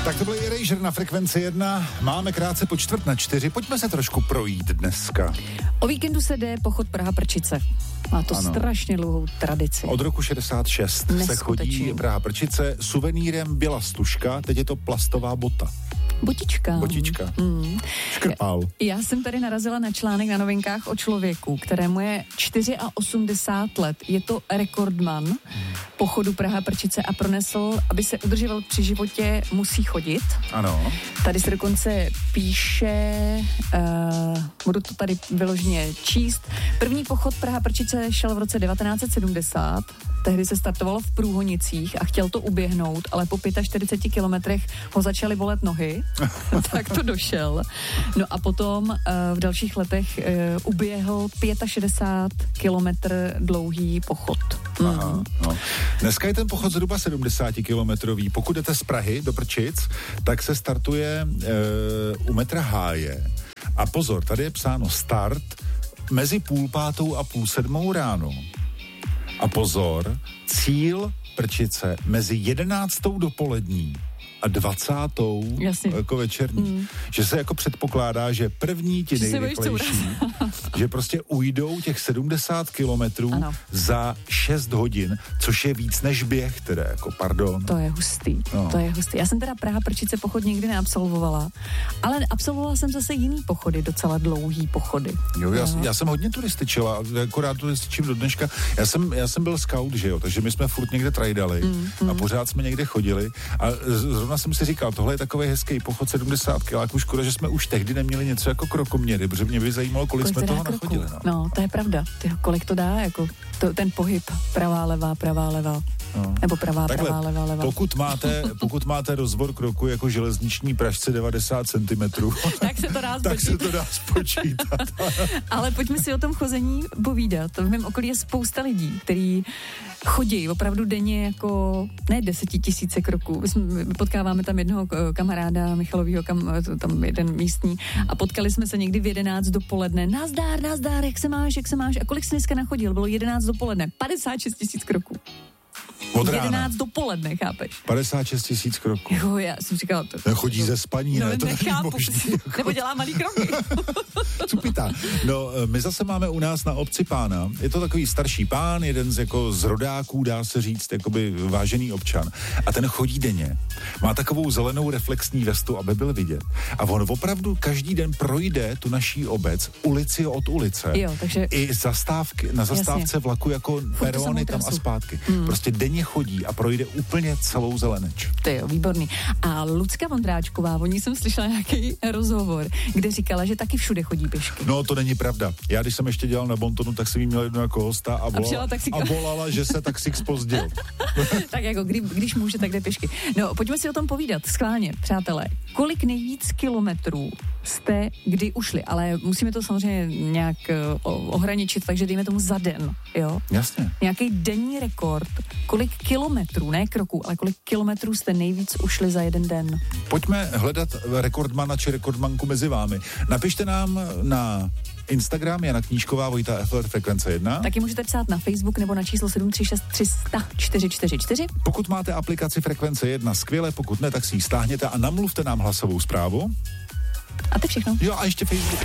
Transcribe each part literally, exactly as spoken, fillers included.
Tak to byl Erasure na Frekvenci jedna. Máme krátce po čtvrt na čtyři. Pojďme se trošku projít dneska. O víkendu se jde pochod Praha-Prčice. Má to ano. strašně dlouhou tradici. Od roku šedesát šest se chodí Praha-Prčice. Suvenýrem byla stužka, teď je to plastová bota. Botička. Botička. Mm. Škrpál. Já jsem tady narazila na článek na Novinkách o člověku, kterému je osmdesát čtyři let. Je to rekordman mm. pochodu Praha-Prčice a pronesl, aby se udržoval při životě, musí chodit. Ano. Tady se dokonce píše, uh, budu to tady vyloženě číst. První pochod Praha-Prčice šel v roce devatenáct set sedmdesát. Tehdy se startovalo v Průhonicích a chtěl to uběhnout, ale po čtyřiceti pěti kilometrech ho začaly bolet nohy, tak to došel. No a potom uh, v dalších letech uh, uběhl šedesát pět kilometr dlouhý pochod. Mm. Aha, no. Dneska je ten pochod zhruba sedmdesátikilometrový. Pokud jdete z Prahy do Prčic, tak se startuje uh, u metra Háje. A pozor, tady je psáno start mezi půl pátou a půl sedmou ráno. A pozor, cíl Prčice mezi jedenáctou dopolední a dvacátou Jasně. jako večerní. Mm. Že se jako předpokládá, že první ti nejrychlejší, že prostě ujdou těch sedmdesát kilometrů ano. za šest hodin, což je víc než běh, teda jako pardon. To je hustý, no. to je hustý. Já jsem teda Praha-Prčice pochod nikdy neabsolvovala, ale absolvovala jsem zase jiný pochody, docela dlouhý pochody. Jo, já, já jsem hodně turističila, akorát turističím do dneška. Já jsem, já jsem byl scout, že jo, takže my jsme furt někde trajdali mm, mm. a pořád jsme někde chodili a zrovna jsem si říkal, tohle je takový hezký pochod sedmdesát kiláků, škoda, že jsme už tehdy neměli něco jako krokoměry, protože mě by zajímalo, kolik, kolik jsme toho kroku? nachodili. No. no, to je pravda. Tyjo, kolik to dá, jako to, ten pohyb pravá, levá, pravá, levá. No. Nebo pravá, Takhle, pravá, levá, levá. Pokud máte, pokud máte rozbor kroku jako železniční pražce devadesát centimetrů, tak se to dá tak se to dá spočítat. Ale pojďme si o tom chození povídat. V mém okolí je spousta lidí, kteří chodí opravdu denně jako, ne desetitisíce kroků. Potkáváme tam jednoho kamaráda Michalovýho, kam, tam jeden místní, a potkali jsme se někdy v jedenáct dopoledne. Nazdár, nazdár, jak se máš, jak se máš? A kolik jsi dneska nachodil? Bylo jedenáct dopoledne. padesát šest tisíc kroků. Od jedenáct dopoledne, chápeš? padesát šest tisíc kroků. Jo, já jsem říkala to. Nechodí ze spaní, no, ne? To nechápu. Možný, jako... Nebo dělá malý kroky. Cupita. No, my zase máme u nás na obci pána. Je to takový starší pán, jeden z jako z rodáků, dá se říct, jakoby vážený občan. A ten chodí denně. Má takovou zelenou reflexní vestu, aby byl vidět. A on opravdu každý den projde tu naší obec ulici od ulice. Jo, takže... I zastávky, na zastávce Jasně. vlaku jako perony tam a zpátky. Hmm. Prostě denně chodí a projde úplně celou Zeleneč. To je výborný. A Lucka Vondráčková, o ní jsem slyšela nějaký rozhovor, kde říkala, že taky všude chodí pěšky. No, to není pravda. Já, když jsem ještě dělal na Bontonu, tak jsem jí měl jednu jako hosta a volala, a, a volala, že se taxík zpozdil. Tak jako, kdy, když může, tak jde pěšky. No, pojďme si o tom povídat. Schválně, přátelé. Kolik nejvíc kilometrů jste kdy ušli? Ale musíme to samozřejmě nějak uh, ohraničit, takže dejme tomu za den, jo? Jasně. Nějaký denní rekord. Kolik kilometrů, ne kroků, ale kolik kilometrů jste nejvíc ušli za jeden den? Pojďme hledat rekordmana či rekordmanku mezi vámi. Napište nám na Instagram Jana Knížková, Vojta F. Frekvence jedna. Taky můžete psát na Facebook nebo na číslo sedm tři šest tři sta čtyři čtyři čtyři. Pokud máte aplikaci Frekvence jedna, skvěle, pokud ne, tak si ji stáhněte a namluvte nám hlasovou zprávu. A to všechno. Jo, a ještě Facebook.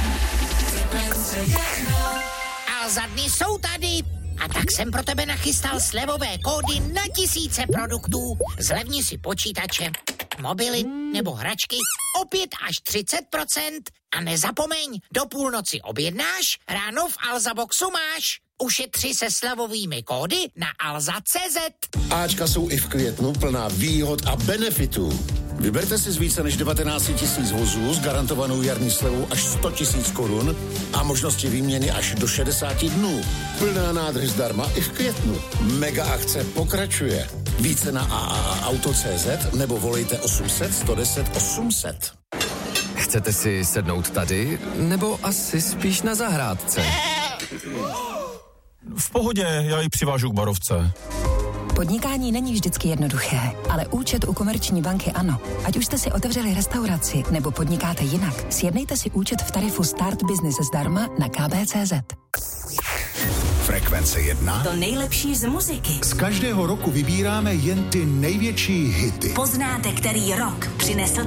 A za dny jsou tady. A tak jsem pro tebe nachystal slevové kódy na tisíce produktů. Zlevni si počítače, mobily nebo hračky o pět až třicet procent. A nezapomeň, do půlnoci objednáš, ráno v Alzaboxu máš. Ušetři se slevovými kódy na alza tečka cé zet. Ačka jsou i v květnu plná výhod a benefitů. Vyberte si z více než devatenáct tisíc vozů s garantovanou jarní slevou až sto tisíc korun a možnosti výměny až do šedesáti dnů. Plná nádrž zdarma i v květnu. Mega akce pokračuje. Více na a a a auto tečka cé zet nebo volejte osm set sto deset osm set. Chcete si sednout tady, nebo asi spíš na zahrádce? V pohodě, já ji přivážu k barovce. Podnikání není vždycky jednoduché, ale účet u Komerční banky ano. Ať už jste si otevřeli restauraci nebo podnikáte jinak, sjednejte si účet v tarifu Start Business zdarma na k b tečka cé zet. Frekvence jedna. To nejlepší z muziky. Z každého roku vybíráme jen ty největší hity. Poznáte, který rok přinesl